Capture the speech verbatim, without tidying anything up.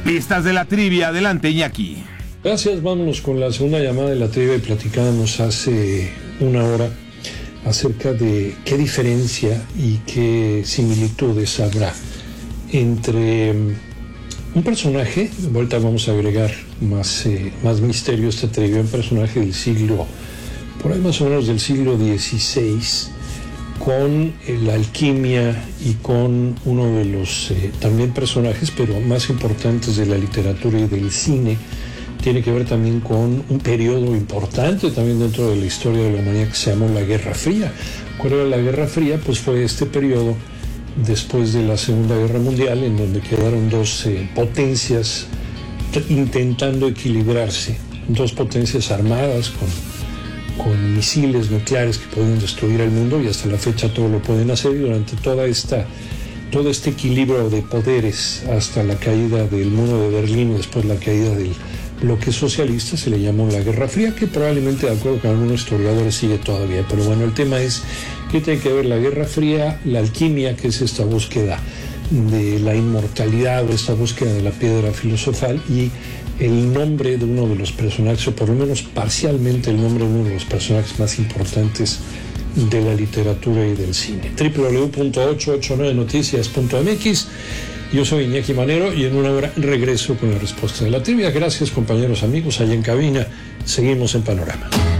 Pistas de la trivia, adelante, Iñaki. Gracias, vámonos con la segunda llamada de la trivia y platicábamos hace una hora acerca de qué diferencia y qué similitudes habrá entre un personaje, ahorita vamos a agregar más, eh, más misterio a esta trivia, un personaje del siglo, por ahí más o menos del siglo dieciséis, con eh, la alquimia y con uno de los eh, también personajes, pero más importantes de la literatura y del cine. Tiene que ver también con un periodo importante también dentro de la historia de la humanidad que se llamó la Guerra Fría. ¿Cuál era la Guerra Fría? Pues fue este periodo después de la Segunda Guerra Mundial, en donde quedaron dos eh, potencias intentando equilibrarse, dos potencias armadas con, con misiles nucleares que pueden destruir el mundo, y hasta la fecha todo lo pueden hacer, y durante toda esta, todo este equilibrio de poderes hasta la caída del muro de Berlín y después la caída del bloque socialista se le llamó la Guerra Fría, que probablemente, de acuerdo con algunos historiadores, sigue todavía. Pero bueno, el tema es que tiene que ver la Guerra Fría, la alquimia, que es esta búsqueda de la inmortalidad o esta búsqueda de la piedra filosofal, y el nombre de uno de los personajes, o por lo menos parcialmente el nombre de uno de los personajes más importantes de la literatura y del cine. doble u doble u doble u punto ochocientos ochenta y nueve noticias punto m x. Yo soy Iñaki Manero y en una hora regreso con la respuesta de la trivia. Gracias, compañeros, amigos, allá en cabina. Seguimos en Panorama.